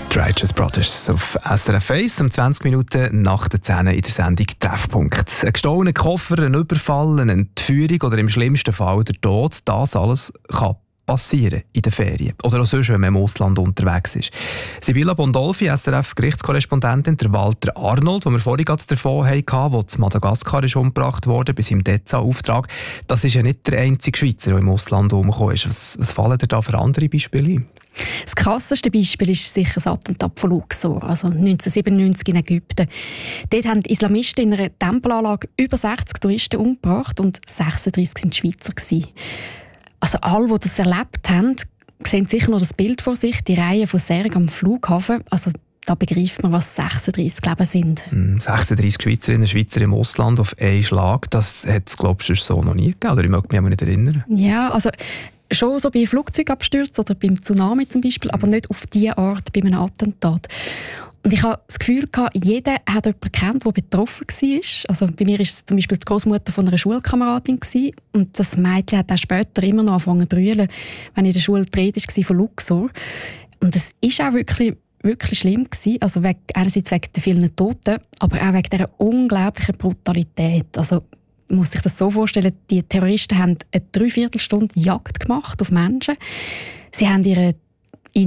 Die Righteous Brothers auf SRF 1 um 20 Minuten nach der 10 in der Sendung Treffpunkt. Ein gestohlener Koffer, ein Überfall, eine Entführung oder im schlimmsten Fall der Tod, das alles kann passieren in den Ferien. Oder auch sonst, wenn man im Ausland unterwegs ist. Sibylla Bondolfi, SRF-Gerichtskorrespondentin, der Walter Arnold, den wir vorhin gerade davon hatten, der zu Madagaskar ist umgebracht wurde, bis im Deza-Auftrag. Das ist ja nicht der einzige Schweizer, der im Ausland umgekommen ist. Was fallen dir da für andere Beispiele ein? Das krasseste Beispiel ist sicher das Attentat von Luxor, also 1997 in Ägypten. Dort haben die Islamisten in einer Tempelanlage über 60 Touristen umgebracht und 36 waren Schweizer. Also alle, die das erlebt haben, sehen sicher noch das Bild vor sich, die Reihe von Särgen am Flughafen. Also da begreift man, was 36 Leben sind. 36 Schweizerinnen und Schweizer im Ausland auf einen Schlag, das hat es, glaube ich, so noch nie gegeben. Oder ich mag mich nicht erinnern. Ja, also schon so bei Flugzeugabstürzen oder beim Tsunami zum Beispiel, aber nicht auf diese Art bei einem Attentat. Und ich habe das Gefühl gehabt, jeder hat jemanden gekannt, der betroffen war. Also bei mir war es zum Beispiel die Großmutter von einer Schulkameradin gewesen. Und das Mädchen hat auch später immer noch angefangen zu brüllen, wenn in der Schule die Rede war von Luxor. Und es war auch wirklich schlimm gewesen. Also einerseits wegen der vielen Toten, aber auch wegen dieser unglaublichen Brutalität. Also man muss sich das so vorstellen, die Terroristen haben eine 3/4 Stunde Jagd gemacht auf Menschen. Sie haben ihren